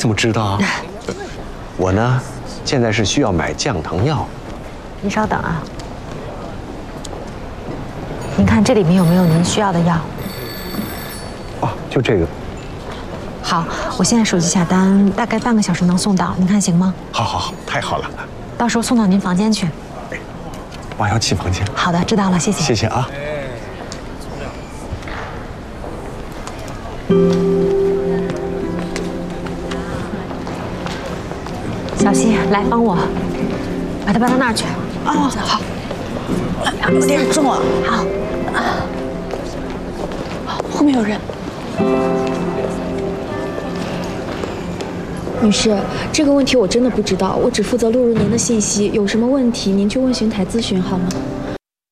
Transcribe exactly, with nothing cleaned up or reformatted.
怎么知道啊？我呢，现在是需要买降糖药。 您稍等啊。您看这里面有没有您需要的药？ 哦，就这个。 好，我现在手机下单，大概半个小时能送到，您看行吗？ 好，好，好，太好了。 到时候送到您房间去。 八幺七房间。 好的，知道了，谢谢。 谢谢啊。 小溪，来帮我把它搬到那儿去。 哦，好。有点重啊。 好。 后面有人。 女士，这个问题我真的不知道，我只负责录入您的信息，有什么问题您去问询台咨询好吗？